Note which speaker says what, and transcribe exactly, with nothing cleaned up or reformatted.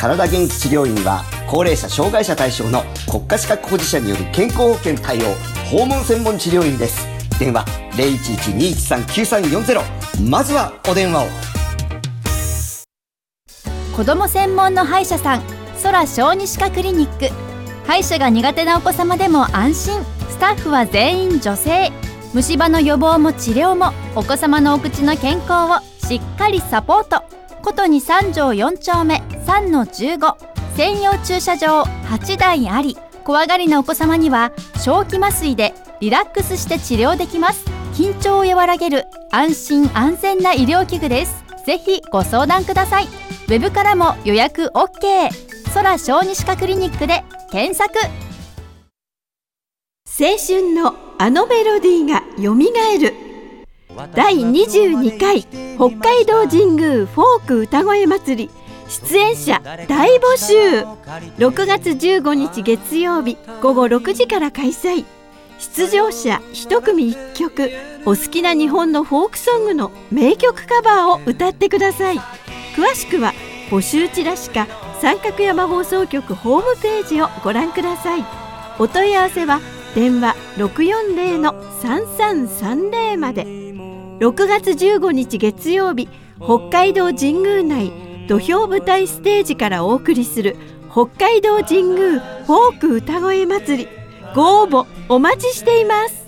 Speaker 1: 体元気治療院は高齢者障害者対象の国家資格保持者による健康保険対応訪問専門治療院です。電話 ゼロいちいち にいちさん きゅうさんよんゼロ、 まずはお電話を。
Speaker 2: 子ども専門の歯医者さん、空小児歯科クリニック。歯医者が苦手なお子様でも安心。スタッフは全員女性。虫歯の予防も治療もお子様のお口の健康をしっかりサポート。ことにさん条よん丁目 さんのじゅうご、 専用駐車場はち台あり。怖がりなお子様には小気麻酔でリラックスして治療できます。緊張を和らげる安心安全な医療器具です。ぜひご相談ください。ウェブからも予約 オーケー。 空小児歯科クリニックで検索。
Speaker 3: 青春のあのメロディーがよみがえる。だいにじゅうにかい北海道神宮フォーク歌声祭り、出演者大募集。ろくがつじゅうごにち月曜日ごごろくじから開催。出場者いち組いっきょく、お好きな日本のフォークソングの名曲カバーを歌ってください。詳しくは募集チラシか三角山放送局ホームページをご覧ください。お問い合わせは電話 ろくよんゼロのさんさんさんゼロ まで。ろくがつじゅうごにち月曜日、北海道神宮内土俵舞台ステージからお送りする北海道神宮フォーク歌声祭り、ご応募お待ちしています。